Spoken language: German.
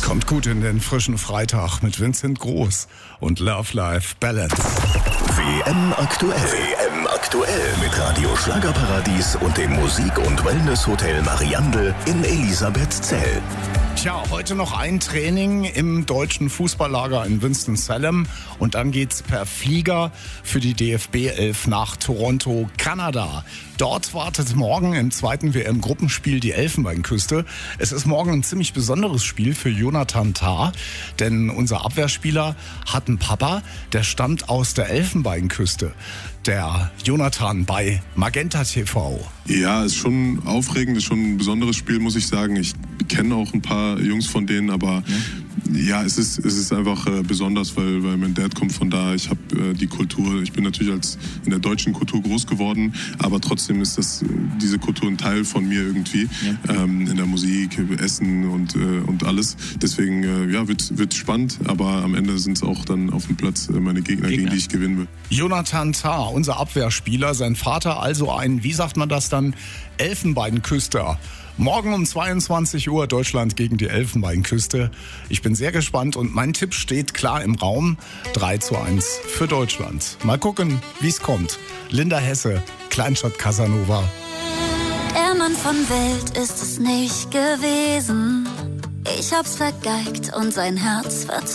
Kommt gut in den frischen Freitag mit Vincent Groß und Love Life Balance. WM aktuell. WM aktuell mit Radio Schlagerparadies und dem Musik- und Wellness-Hotel Mariandel in Elisabethzell. Tja, heute noch ein Training im deutschen Fußballlager in Winston-Salem und dann geht's per Flieger für die DFB 11 nach Toronto, Kanada. Dort wartet morgen im zweiten WM-Gruppenspiel die Elfenbeinküste. Es ist morgen ein ziemlich besonderes Spiel für Jonathan Tah, denn unser Abwehrspieler hat einen Papa, der stammt aus der Elfenbeinküste. Der Jonathan bei Magenta TV. Ja, ist schon aufregend, ist schon ein besonderes Spiel, muss ich sagen. Ich kenne auch ein paar Jungs von denen, aber ja, es ist einfach besonders, weil mein Dad kommt von da. Ich habe die Kultur, ich bin natürlich in der deutschen Kultur groß geworden, aber trotzdem ist diese Kultur ein Teil von mir irgendwie, in der Musik, Essen und alles. Deswegen wird spannend, aber am Ende sind es auch dann auf dem Platz meine Gegner, gegen die ich gewinnen will. Jonathan Tah, unser Abwehrspieler, sein Vater also ein, wie sagt man das dann, Elfenbeinküster. Morgen um 22 Uhr Deutschland gegen die Elfenbeinküste. Ich bin sehr gespannt und mein Tipp steht klar im Raum. 3:1 für Deutschland. Mal gucken, wie es kommt. Linda Hesse, Kleinstadt Casanova. Der Mann von Welt ist es nicht gewesen. Ich hab's vergeigt und sein Herz verzogen.